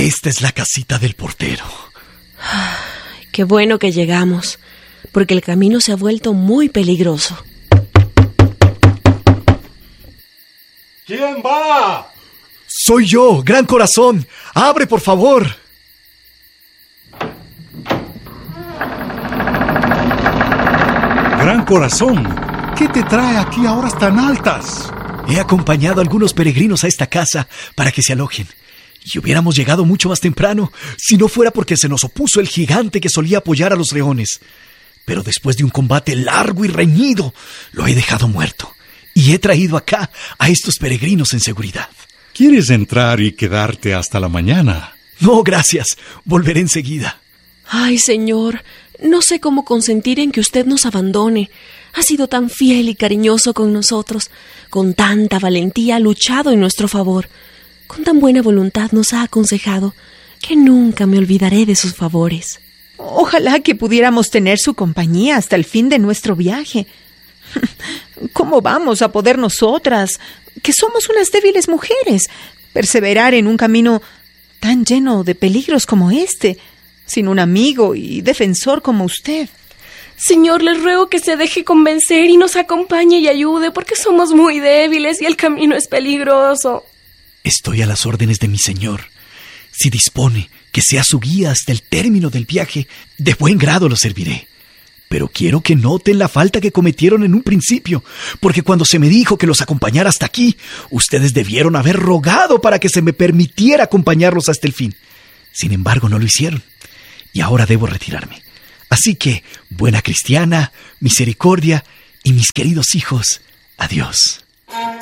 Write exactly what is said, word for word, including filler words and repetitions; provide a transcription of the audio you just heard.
Esta es la casita del portero. Qué bueno que llegamos, porque el camino se ha vuelto muy peligroso. ¿Quién va? Soy yo, Gran Corazón. ¡Abre, por favor! Gran Corazón, ¿qué te trae aquí a horas tan altas? He acompañado a algunos peregrinos a esta casa para que se alojen. Y hubiéramos llegado mucho más temprano si no fuera porque se nos opuso el gigante que solía apoyar a los leones. Pero después de un combate largo y reñido, lo he dejado muerto. Y he traído acá a estos peregrinos en seguridad. ¿Quieres entrar y quedarte hasta la mañana? No, gracias. Volveré enseguida. Ay, señor, no sé cómo consentir en que usted nos abandone. Ha sido tan fiel y cariñoso con nosotros. Con tanta valentía ha luchado en nuestro favor. Con tan buena voluntad nos ha aconsejado que nunca me olvidaré de sus favores. Ojalá que pudiéramos tener su compañía hasta el fin de nuestro viaje. ¿Cómo vamos a poder nosotras, que somos unas débiles mujeres, perseverar en un camino tan lleno de peligros como este, sin un amigo y defensor como usted? Señor, les ruego que se deje convencer y nos acompañe y ayude, porque somos muy débiles y el camino es peligroso. Estoy a las órdenes de mi señor. Si dispone que sea su guía hasta el término del viaje, de buen grado lo serviré. Pero quiero que noten la falta que cometieron en un principio, porque cuando se me dijo que los acompañara hasta aquí, ustedes debieron haber rogado para que se me permitiera acompañarlos hasta el fin. Sin embargo, no lo hicieron, y ahora debo retirarme. Así que, buena cristiana, misericordia y mis queridos hijos, adiós.